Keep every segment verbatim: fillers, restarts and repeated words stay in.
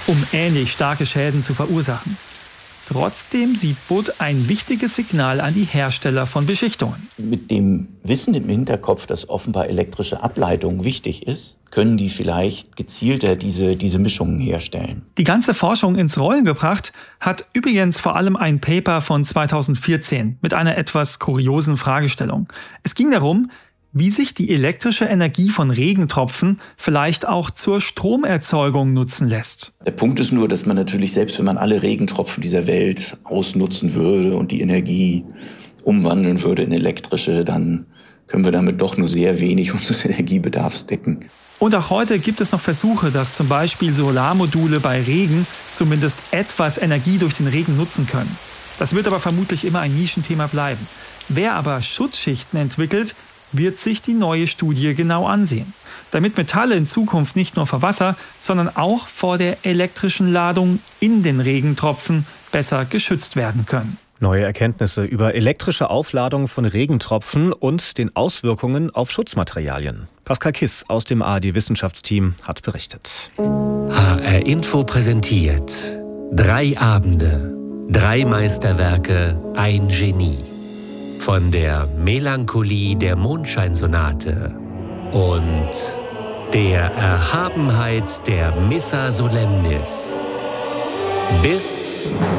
um ähnlich starke Schäden zu verursachen. Trotzdem sieht B U D ein wichtiges Signal an die Hersteller von Beschichtungen. Mit dem Wissen im Hinterkopf, dass offenbar elektrische Ableitung wichtig ist, können die vielleicht gezielter diese, diese Mischungen herstellen. Die ganze Forschung ins Rollen gebracht hat übrigens vor allem ein Paper von zweitausendvierzehn mit einer etwas kuriosen Fragestellung. Es ging darum, wie sich die elektrische Energie von Regentropfen vielleicht auch zur Stromerzeugung nutzen lässt. Der Punkt ist nur, dass man natürlich, selbst wenn man alle Regentropfen dieser Welt ausnutzen würde und die Energie umwandeln würde in elektrische, dann können wir damit doch nur sehr wenig unseres Energiebedarfs decken. Und auch heute gibt es noch Versuche, dass zum Beispiel Solarmodule bei Regen zumindest etwas Energie durch den Regen nutzen können. Das wird aber vermutlich immer ein Nischenthema bleiben. Wer aber Schutzschichten entwickelt, wird sich die neue Studie genau ansehen, damit Metalle in Zukunft nicht nur vor Wasser, sondern auch vor der elektrischen Ladung in den Regentropfen besser geschützt werden können. Neue Erkenntnisse über elektrische Aufladung von Regentropfen und den Auswirkungen auf Schutzmaterialien. Pascal Kiss aus dem A R D-Wissenschaftsteam hat berichtet. H R Info präsentiert drei Abende, drei Meisterwerke, ein Genie. Von der Melancholie der Mondscheinsonate und der Erhabenheit der Missa Solemnis bis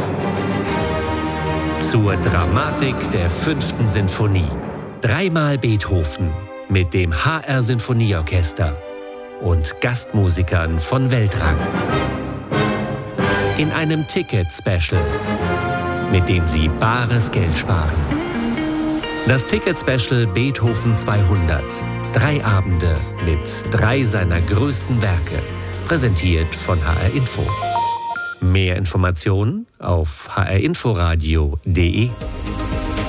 zur Dramatik der fünften Sinfonie. Dreimal Beethoven mit dem H R-Sinfonieorchester und Gastmusikern von Weltrang. In einem Ticket-Special, mit dem Sie bares Geld sparen. Das Ticket-Special Beethoven zweihundert. Drei Abende mit drei seiner größten Werke. Präsentiert von H R Info. Mehr Informationen auf h r inforadio punkt d e.